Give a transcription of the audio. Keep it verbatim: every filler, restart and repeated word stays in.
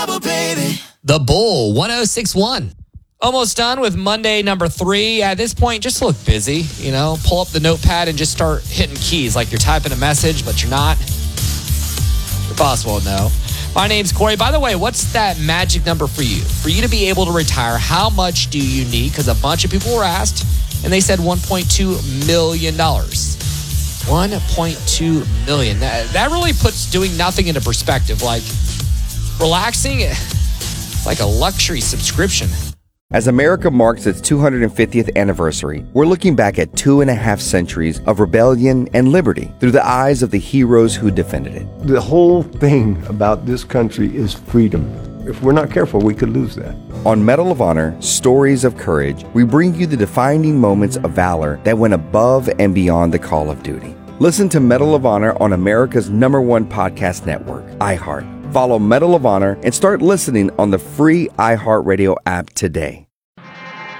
The Bull, one oh six point one. Almost done with Monday number three. At this point, just look busy, you know. Pull up the notepad and just start hitting keys like you're typing a message, but you're not. Your boss won't know. My name's Corey. By the way, what's that magic number for you? For you to be able to retire, how much do you need? Because a bunch of people were asked, and they said one point two million dollars. one point two million dollars. That, that really puts doing nothing into perspective. Like, relaxing, it's like a luxury subscription. As America marks its two hundred fiftieth anniversary, we're looking back at two and a half centuries of rebellion and liberty through the eyes of the heroes who defended it. The whole thing about this country is freedom. If we're not careful, we could lose that. On Medal of Honor, Stories of Courage, we bring you the defining moments of valor that went above and beyond the call of duty. Listen to Medal of Honor on America's number one podcast network, iHeart. Follow Medal of Honor and start listening on the free iHeartRadio app today.